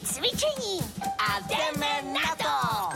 cvičení a jdeme na to!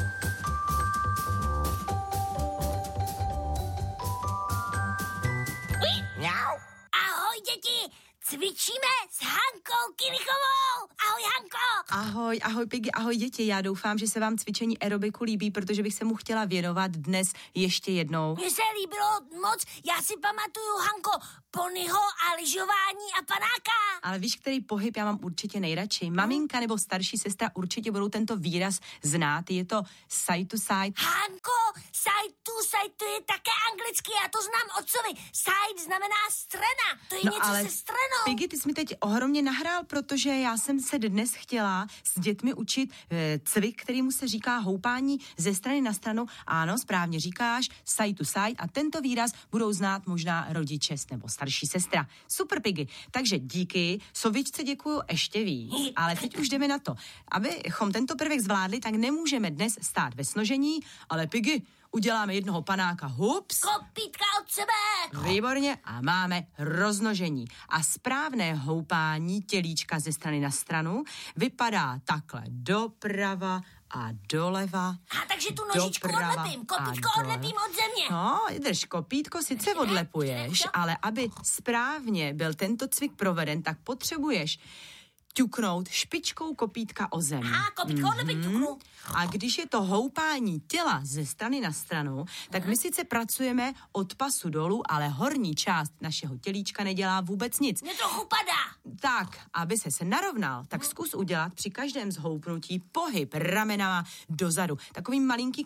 Mňau. Ahoj, děti! Cvičíme s Hankou Kilichovou! Ahoj, Hanko! Ahoj, Piggy, ahoj, děti. Já doufám, že se vám cvičení aerobiku líbí, protože bych se mu chtěla věnovat dnes ještě jednou. Mně se líbilo moc. Já si pamatuju, Hanko, ponyho a lyžování a panáka. Ale víš, který pohyb já mám určitě nejradši? Maminka nebo starší sestra určitě budou tento výraz znát. Je to side to side. Hanko, side to je také anglicky, já to znám otcovi. Side znamená strana, to je něco se stranou. Piggy, ty jsi mi teď ohromně nahrál, protože já jsem se dnes chtěla s dětmi učit cvik, kterýmu se říká houpání ze strany na stranu. Ano, správně říkáš, side to side, a tento výraz budou znát možná rodiče nebo starší sestra. Super, Piggy. Takže díky, Sovičce děkuju ještě víc, ale teď už jdeme na to. Abychom tento prvek zvládli, tak nemůžeme dnes stát ve snožení, ale Piggy, uděláme jednoho panáka, hups. Kopítka od sebe. Výborně, a máme roznožení. A správné houpání tělíčka ze strany na stranu vypadá takhle doprava a doleva. A takže tu nožičku odlepím, kopítko odlepím od země. No, drž, kopítko sice odlepuješ, ale aby správně byl tento cvik proveden, tak potřebuješ ťuknout špičkou kopítka o zem. Kopítko odlepím, ťuknu. A když je to houpání těla ze strany na stranu, tak my sice pracujeme od pasu dolů, ale horní část našeho tělíčka nedělá vůbec nic. Mě trochu padá. Tak, aby se narovnal, tak zkus udělat při každém zhoupnutí pohyb ramenama dozadu. Takový malinký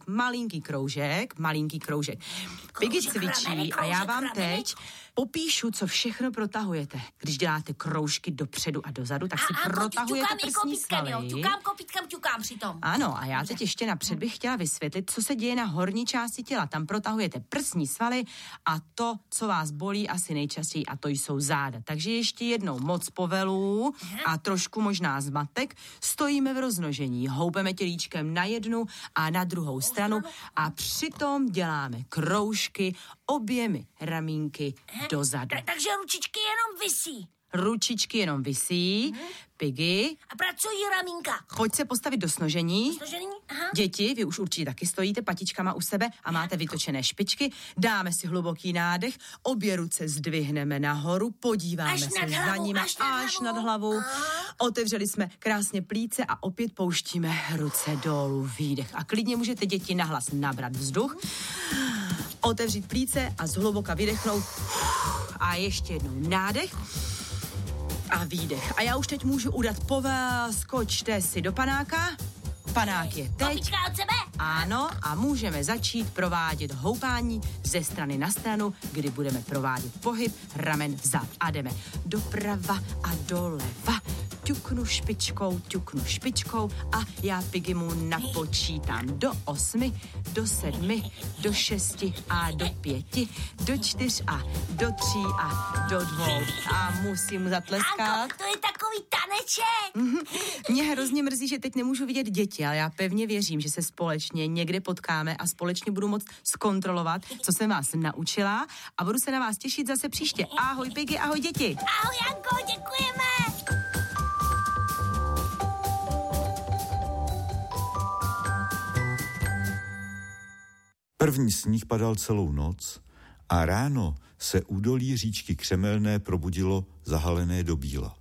kroužek. Piggy cvičí a já vám teď popíšu, co všechno protahujete. Když děláte kroužky dopředu a dozadu, tak si protahujete prsní svaly. Ťukám přitom. Ano, a já teď ještě napřed bych chtěla vysvětlit, co se děje na horní části těla. Tam protahujete prsní svaly a to, co vás bolí asi nejčastěji, a to jsou záda. Takže ještě jednou moc povelů a trošku možná zmatek. Stojíme v roznožení, houpeme tělíčkem na jednu a na druhou stranu a přitom děláme kroužky oběmi ramínky dozadu. Takže Ručičky jenom visí. Piggy. A pracují ramínka. Pojď se postavit do snožení. Aha. Děti, vy už určitě taky stojíte patičkama u sebe a máte vytočené špičky. Dáme si hluboký nádech, obě ruce zdvihneme nahoru, podíváme se za nimi až nad hlavou. Otevřeli jsme krásně plíce a opět pouštíme ruce dolů, výdech. A klidně můžete, děti, nahlas nabrat vzduch, otevřít plíce a zhluboka vydechnout. A ještě jednou nádech a výdech. A já už teď můžu udat povel, skočte si do panáka. Panák je teď. Kopíčka od sebe. Ano, a můžeme začít provádět houpání ze strany na stranu, kdy budeme provádět pohyb ramen vzad. A jdeme doprava a doleva. Ťuknu špičkou a já Piggy mu napočítám do 8, do 7, do 6 a do 5, do 4 a do 3 a do 2. A musím mu zatleskat. Anko, to je takový taneček. Mě hrozně mrzí, že teď nemůžu vidět děti, ale já pevně věřím, že se společně někde potkáme a společně budu moct zkontrolovat, co jsem vás naučila, a budu se na vás těšit zase příště. Ahoj Piggy, ahoj děti. Ahoj Janko, děkujeme. První sníh padal celou noc a ráno se údolí říčky Křemelné probudilo zahalené do bíla.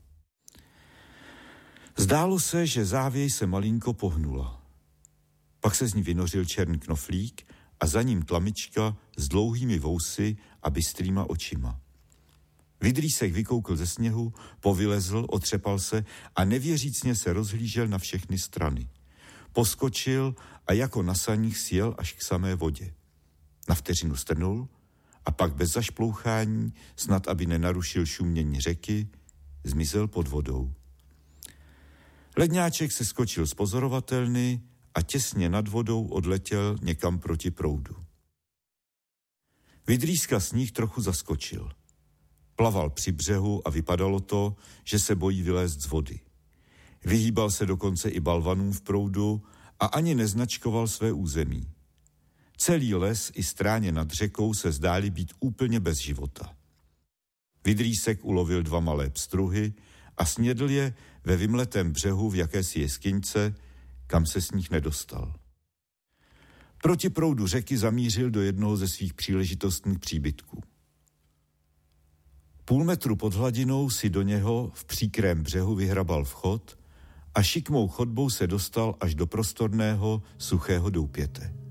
Zdálo se, že závěj se malinko pohnula. Pak se z ní vynořil černý knoflík a za ním tlamička s dlouhými vousy a bystrýma očima. Vydrýsek vykoukl ze sněhu, povylezl, otřepal se a nevěřícně se rozhlížel na všechny strany. Poskočil a jako na saních sjel až k samé vodě. Na vteřinu strnul a pak bez zašplouchání, snad aby nenarušil šumění řeky, zmizel pod vodou. Ledňáček se skočil z pozorovatelny a těsně nad vodou odletěl někam proti proudu. Vydrýska sníh trochu zaskočil. Plaval při břehu a vypadalo to, že se bojí vylézt z vody. Vyhýbal se dokonce i balvanům v proudu a ani neznačkoval své území. Celý les i stráně nad řekou se zdály být úplně bez života. Vydrýsek ulovil 2 malé pstruhy a snědl je ve vymletém břehu v jakési jeskyňce, kam se sníh nedostal. Proti proudu řeky zamířil do jednoho ze svých příležitostných příbytků. 0,5 metru pod hladinou si do něho v příkrém břehu vyhrabal vchod a šikmou chodbou se dostal až do prostorného, suchého doupěte.